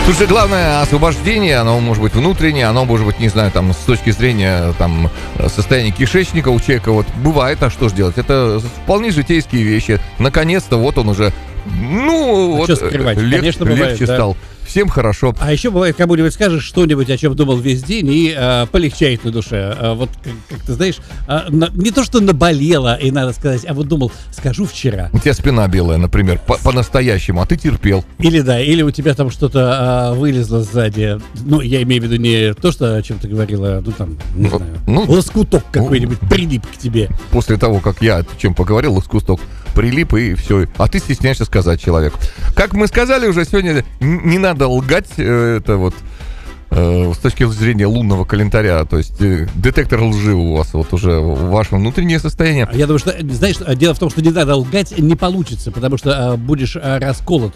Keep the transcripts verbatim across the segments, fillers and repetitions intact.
Слушай, главное освобождение, оно может быть внутреннее, оно может быть, не знаю, там, с точки зрения там, состояния кишечника у человека, вот бывает, а что же делать? Это вполне житейские вещи. Наконец-то вот он уже, ну, а вот лег, Конечно, бывает, легче да. стал. Всем хорошо. А еще бывает, кому-нибудь скажешь что-нибудь, о чем думал весь день, и э, полегчает на душе. А вот, как, как ты знаешь, э, на, не то, что наболело, и надо сказать, а вот думал, скажу вчера. У тебя спина белая, например, по- по-настоящему, а ты терпел. Или да, или у тебя там что-то э, вылезло сзади. Ну, я имею в виду не то, что о чем ты говорила, ну там, не ну, знаю, ну, лоскуток какой-нибудь ну, прилип к тебе. После того, как я о чем поговорил, лоскуток прилип, и все. А ты стесняешься сказать человеку. Как мы сказали уже сегодня, не надо лгать, это вот э, с точки зрения лунного календаря, то есть э, детектор лжи у вас вот уже ваше внутреннее состояние. Я думаю, что, знаешь, дело в том, что не надо лгать, не получится, потому что э, будешь э, расколот,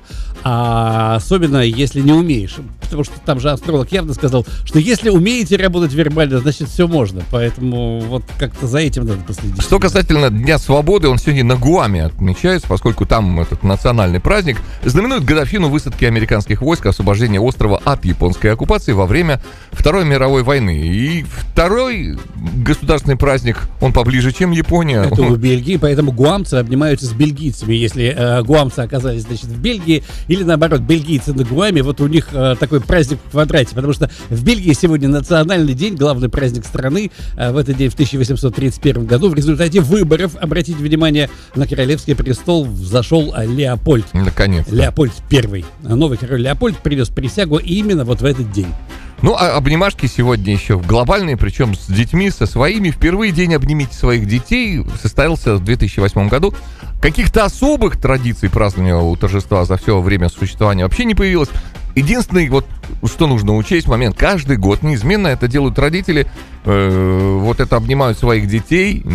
а особенно если не умеешь, потому что там же астролог явно сказал, что если умеете работать вербально, значит все можно, поэтому вот как-то за этим надо последить. Что касательно Дня Свободы, он сегодня на Гуаме отмечается, поскольку там этот национальный праздник знаменует годовщину высадки американских войск, освобождения острова от японской оккупации во время Второй мировой войны. И второй государственный праздник, он поближе, чем Япония. Это у Бельгии, поэтому гуамцы обнимаются с бельгийцами. Если э, гуамцы оказались, значит, в Бельгии, или наоборот, бельгийцы на Гуаме, вот у них э, такой праздник в квадрате, потому что в Бельгии сегодня национальный день, главный праздник страны. Э, в этот день, в тысяча восемьсот тридцать первом году, в результате выборов, обратите внимание, на королевский престол взошел Леопольд. Наконец. Леопольд Первый. Новый король Леопольд принес присягу именно вот в этот день. Ну, а обнимашки сегодня еще глобальные, причем с детьми, со своими. Впервые день «Обнимите своих детей» состоялся в две тысячи восьмом году. Каких-то особых традиций празднования у торжества за все время существования вообще не появилось. Единственный, вот, что нужно учесть момент, каждый год неизменно это делают родители, э, вот это обнимают своих детей,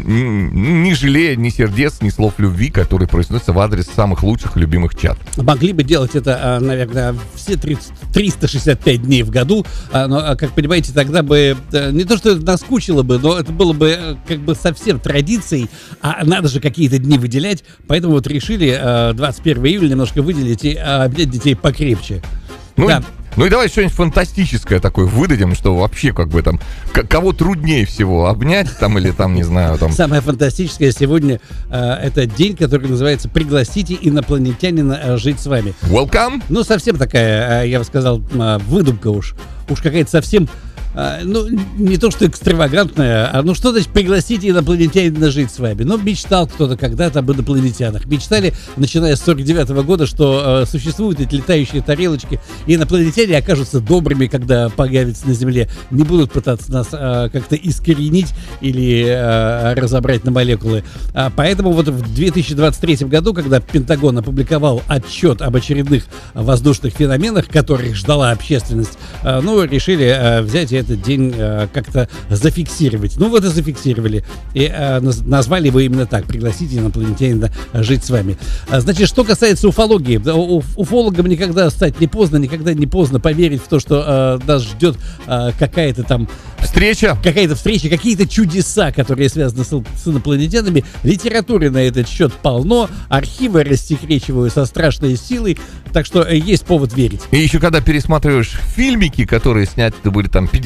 не жалея ни сердец, ни слов любви, которые произносятся в адрес самых лучших и любимых чад. Могли бы делать это, наверное, все тридцать, триста шестьдесят пять дней в году, но, как понимаете, тогда бы, не то что это наскучило бы, но это было бы как бы совсем традицией, а надо же какие-то дни выделять, поэтому вот решили двадцать первого июля немножко выделить и обнять детей покрепче. Ну, да. и, ну и давай что-нибудь фантастическое такое выдадим, что вообще как бы там, к- кого труднее всего обнять там или там, не знаю, там... Самое фантастическое сегодня э, это день, который называется «Пригласите инопланетянина э, жить с вами». Welcome! Ну, совсем такая, э, я бы сказал, э, выдумка уж. Уж какая-то совсем... Ну, не то, что экстравагантная, а ну что значит пригласите инопланетянина жить с вами? Ну, мечтал кто-то когда-то об инопланетянах. Мечтали, начиная с сорок девятого года, что э, существуют эти летающие тарелочки, и инопланетяне окажутся добрыми, когда появятся на Земле, не будут пытаться нас э, как-то искоренить или э, разобрать на молекулы. А поэтому вот в две тысячи двадцать третьем году, когда Пентагон опубликовал отчет об очередных воздушных феноменах, которых ждала общественность, э, ну, решили э, взять и этот день э, как-то зафиксировать. Ну вот и зафиксировали. И э, назвали его именно так. Пригласите инопланетянина жить с вами. А, значит, что касается уфологии. У, уфологам никогда стать не поздно, никогда не поздно поверить в то, что э, нас ждет э, какая-то там... Встреча! Какая-то встреча, какие-то чудеса, которые связаны с, с инопланетянами. Литературы на этот счет полно. Архивы рассекречивают со страшной силой. Так что э, есть повод верить. И еще когда пересматриваешь фильмики, которые сняты были там пятьдесят